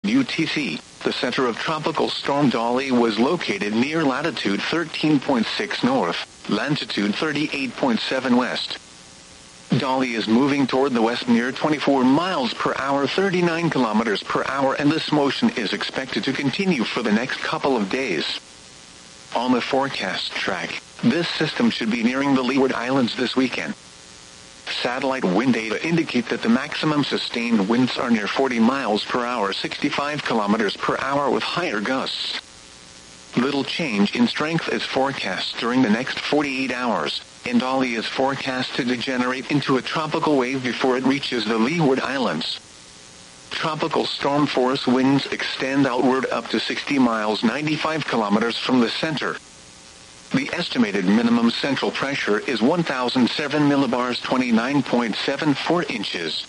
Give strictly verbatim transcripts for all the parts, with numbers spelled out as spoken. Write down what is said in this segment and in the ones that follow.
U T C, the center of Tropical Storm Dolly was located near latitude thirteen point six north, longitude thirty-eight point seven west. Dolly is moving toward the west near twenty-four miles per hour, thirty-nine kilometers per hour, and this motion is expected to continue for the next couple of days. On the forecast track, this system should be nearing the Leeward Islands this weekend. Satellite wind data indicate that the maximum sustained winds are near forty miles per hour, sixty-five kilometers per hour, with higher gusts. Little change in strength is forecast during the next forty-eight hours, and Dolly is forecast to degenerate into a tropical wave before it reaches the Leeward Islands. Tropical storm force winds extend outward up to sixty miles, ninety-five kilometers from the center. The estimated minimum central pressure is one thousand seven millibars, twenty-nine point seven four inches.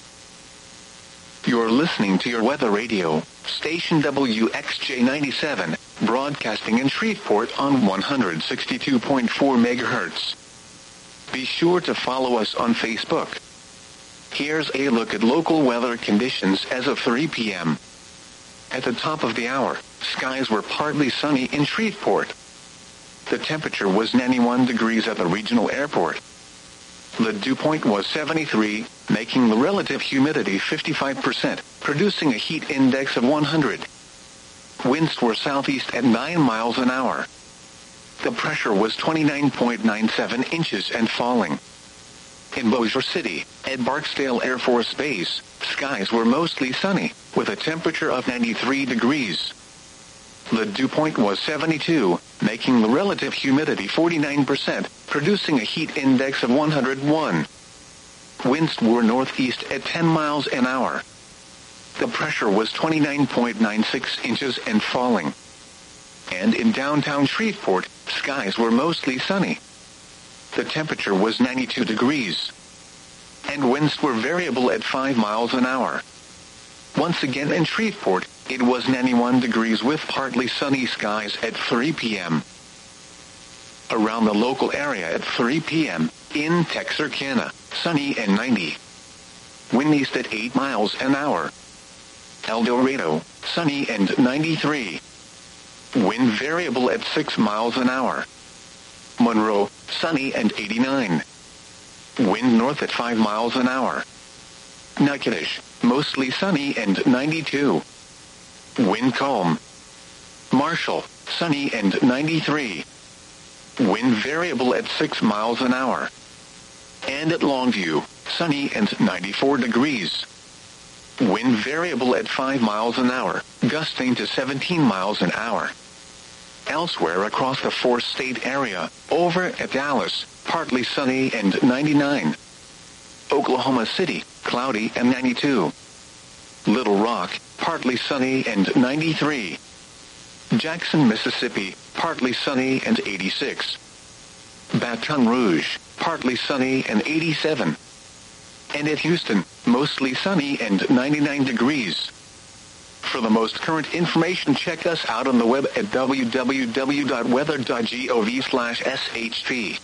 You're listening to your weather radio, station W X J ninety-seven, broadcasting in Shreveport on one hundred sixty-two point four megahertz. Be sure to follow us on Facebook. Here's a look at local weather conditions as of three p.m. At the top of the hour, skies were partly sunny in Shreveport. The temperature was ninety-one degrees at the regional airport. The dew point was seventy-three, making the relative humidity fifty-five percent, producing a heat index of one hundred. Winds were southeast at nine miles an hour. The pressure was twenty-nine point nine seven inches and falling. In Bossier City, at Barksdale Air Force Base, skies were mostly sunny, with a temperature of ninety-three degrees. The dew point was seventy-two, making the relative humidity forty-nine percent, producing a heat index of one hundred one. Winds were northeast at ten miles an hour. The pressure was twenty-nine point nine six inches and falling. And in downtown Shreveport, skies were mostly sunny. The temperature was ninety-two degrees. And winds were variable at five miles an hour. Once again in Shreveport, it was ninety-one degrees with partly sunny skies at three p.m. Around the local area at three p.m., in Texarkana, sunny and ninety. Wind east at eight miles an hour. El Dorado, sunny and ninety-three. Wind variable at six miles an hour. Monroe, sunny and eighty-nine. Wind north at five miles an hour. Natchitoches, mostly sunny and ninety-two. Wind calm. Marshall, sunny and ninety-three. Wind variable at six miles an hour. And at Longview, sunny and ninety-four degrees. Wind variable at five miles an hour, gusting to seventeen miles an hour. Elsewhere across the four-state area, over at Dallas, partly sunny and ninety-nine. Oklahoma City, cloudy and ninety-two. Little Rock, partly sunny and ninety-three. Jackson, Mississippi, partly sunny and eighty-six. Baton Rouge, partly sunny and eighty-seven. And at Houston, mostly sunny and ninety-nine degrees. For the most current information, check us out on the web at w w w dot weather dot gov slash s h p.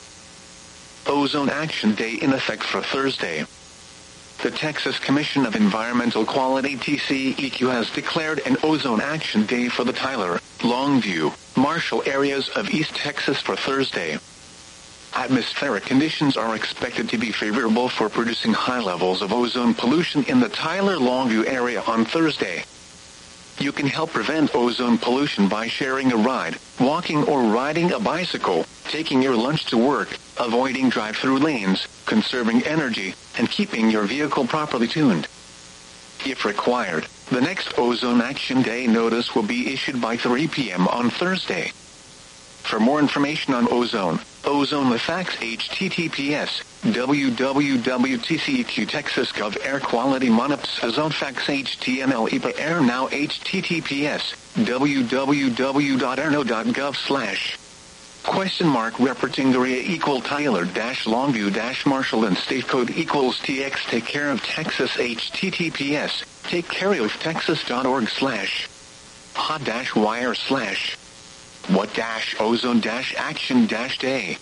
Ozone Action Day in effect for Thursday. The Texas Commission of Environmental Quality T C E Q has declared an Ozone Action Day for the Tyler, Longview, Marshall areas of East Texas for Thursday. Atmospheric conditions are expected to be favorable for producing high levels of ozone pollution in the Tyler-Longview area on Thursday. You can help prevent ozone pollution by sharing a ride, walking or riding a bicycle, taking your lunch to work, avoiding drive-through lanes, conserving energy, and keeping your vehicle properly tuned. If required, the next Ozone Action Day notice will be issued by three p.m. on Thursday. For more information on ozone, ozone the facts, H T T P S, w w w dot t c e q texas dot gov air quality monops ozone facts H T M L E P A air now H T T P S, w w w dot airno dot gov slash question mark reporting area equal Tyler dash Longview dash Marshall and state code equals T X take care of Texas H T T P S, take care of Texas dot org slash hot dash wire slash what dash ozone dash action dash day.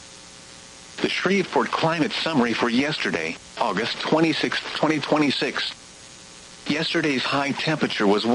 The Shreveport climate summary for yesterday, August twenty-sixth, twenty twenty-six. Yesterday's high temperature was